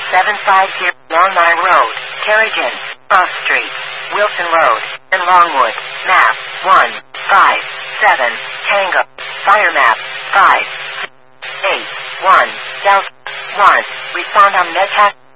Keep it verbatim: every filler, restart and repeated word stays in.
seven five zero Longmire Road, Carriage Inn, Cross Street, Wilson Road, and Longwood. Map one five seven Tango. Fire map five eight one Delta one. Respond on MedTac.